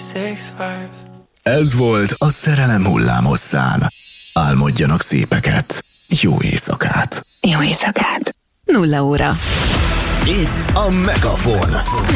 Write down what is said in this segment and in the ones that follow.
365. Ez volt a Szerelem hullámosszán. Álmodjanak szépeket. Jó éjszakát. Jó éjszakát. 0 óra. Itt a Megafon.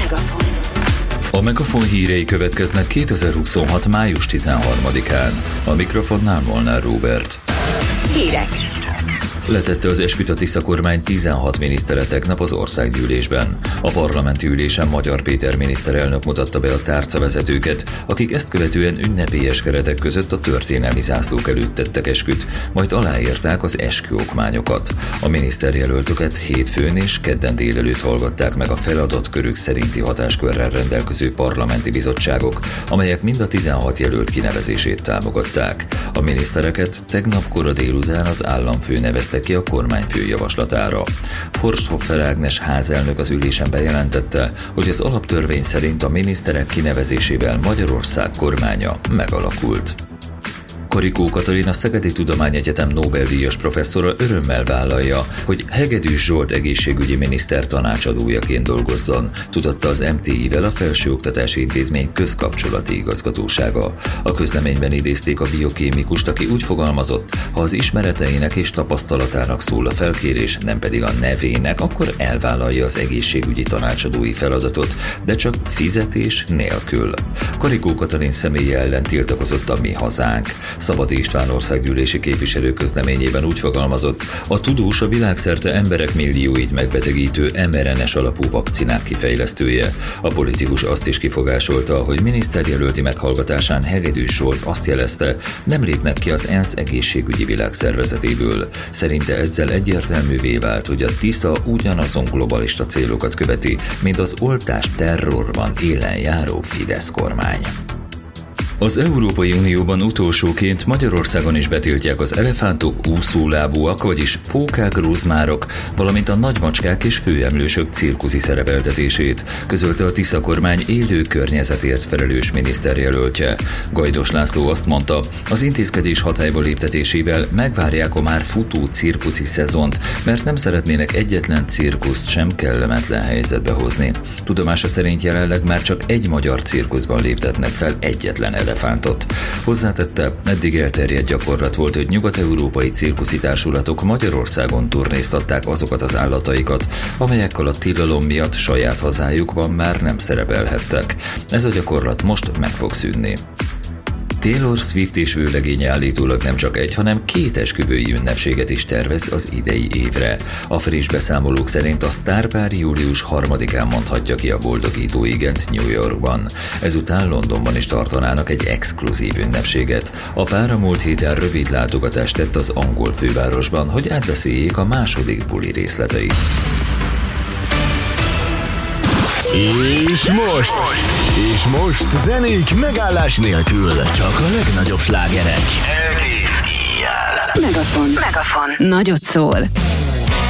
A Megafon hírei következnek 2026. május 13-án. A mikrofonnál Molnár Róbert. Hírek. Letette az esküt a Tisza kormány 16 minisztere tegnap az országgyűlésben. A parlamenti ülésen Magyar Péter miniszterelnök mutatta be a tárcavezetőket, akik ezt követően ünnepélyes keretek között a történelmi zászlók előtt tettek esküt, majd aláírták az esküokmányokat. A miniszterjelöltöket hétfőn és kedden délelőtt hallgatták meg a feladatkörük szerinti hatáskörrel rendelkező parlamenti bizottságok, amelyek mind a 16 jelölt kinevezését támogatták. A minisztereket tegnap kora délután az államfő nevezte ki a kormányfő javaslatára. Forsthofer Ágnes házelnök az ülésen bejelentette, hogy az alaptörvény szerint a miniszterek kinevezésével Magyarország kormánya megalakult. Karikó Katalin, a Szegedi Tudományegyetem Nobel-díjas professzora örömmel vállalja, hogy Hegedűs Zsolt egészségügyi miniszter tanácsadójaként dolgozzon, tudatta az MTI-vel a Felsőoktatási Intézmény közkapcsolati igazgatósága. A közleményben idézték a biokémikust, aki úgy fogalmazott, ha az ismereteinek és tapasztalatának szól a felkérés, nem pedig a nevének, akkor elvállalja az egészségügyi tanácsadói feladatot, de csak fizetés nélkül. Karikó Katalin személye ellen tiltakozott a Mi Hazánk. Szabadi István országgyűlési képviselő közleményében úgy fogalmazott, a tudós a világszerte emberek millióit megbetegítő mRNA-s alapú vakcinák kifejlesztője. A politikus azt is kifogásolta, hogy miniszterjelölti meghallgatásán Hegedűs Zsolt azt jelezte, nem lépnek ki az ENSZ egészségügyi világszervezetéből. Szerinte ezzel egyértelművé vált, hogy a Tisza ugyanazon globalista célokat követi, mint az oltás terrorban élen járó Fidesz kormány. Az Európai Unióban utolsóként Magyarországon is betiltják az elefántok, úszólábúak, vagyis fókák, rozmárok, valamint a nagymacskák és főemlősök cirkuszi szerepeltetését, közölte a Tisza kormány élő környezetért felelős miniszterjelöltje. Gajdos László azt mondta, az intézkedés hatályba léptetésével megvárják a már futó cirkuszi szezont, mert nem szeretnének egyetlen cirkuszt sem kellemetlen helyzetbe hozni. Tudomása szerint jelenleg már csak egy magyar cirkuszban léptetnek fel egyetlen elefántot. Hozzátette, eddig elterjedt gyakorlat volt, hogy nyugat-európai cirkuszi társulatok Magyarországon turnéztatták azokat az állataikat, amelyekkel a tilalom miatt saját hazájukban már nem szerepelhettek. Ez a gyakorlat most meg fog szűnni. Taylor Swift és vőlegénye állítólag nem csak egy, hanem 2 esküvői ünnepséget is tervez az idei évre. A friss beszámolók szerint a sztárpár július 3-án mondhatja ki a boldogító igent New Yorkban. Ezután Londonban is tartanának egy exkluzív ünnepséget. A pár a múlt héten rövid látogatást tett az angol fővárosban, hogy átbeszéljék a második buli részleteit. És most zenék megállás nélkül, csak a legnagyobb slágerek. Megafon. Nagyot szól.